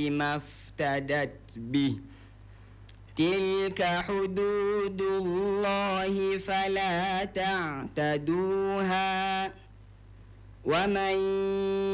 ما افتدت به تلك حدود الله فلا تعتدوها ومن